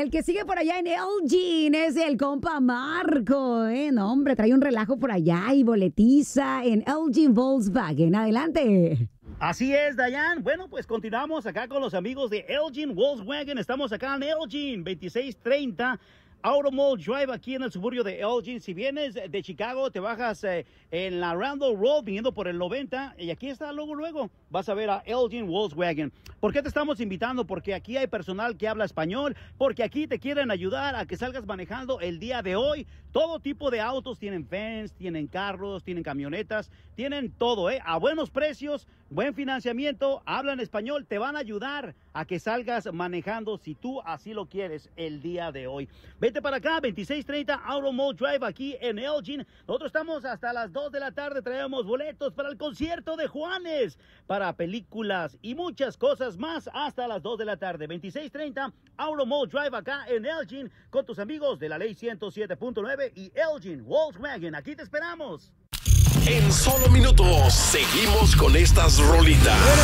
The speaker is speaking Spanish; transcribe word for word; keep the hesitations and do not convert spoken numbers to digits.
El que sigue por allá en Elgin es el compa Marco, ¿eh? No, hombre, trae un relajo por allá y boletiza en Elgin Volkswagen. Adelante. Así es, Dayan. Bueno, pues continuamos acá con los amigos de Elgin Volkswagen. Estamos acá en Elgin, veintiséis treinta Auto Mall Drive, aquí en el suburbio de Elgin. Si vienes de Chicago, te bajas eh, en la Randall Road, viniendo por el noventa, y aquí está, luego, luego, vas a ver a Elgin Volkswagen. ¿Por qué te estamos invitando? Porque aquí hay personal que habla español, porque aquí te quieren ayudar a que salgas manejando el día de hoy. Todo tipo de autos, tienen vans, tienen carros, tienen camionetas, tienen todo, ¿eh? A buenos precios, buen financiamiento, hablan español, te van a ayudar a que salgas manejando si tú así lo quieres el día de hoy. Vete para acá, veintiséis treinta Auto Mall Drive, aquí en Elgin. Nosotros estamos hasta las dos de la tarde, traemos boletos para el concierto de Juanes, para películas y muchas cosas más hasta las dos de la tarde. veintiséis treinta Auto Mall Drive, acá en Elgin, con tus amigos de la ley ciento siete punto nueve y Elgin Volkswagen. Aquí te esperamos. En solo minutos seguimos con estas rolitas.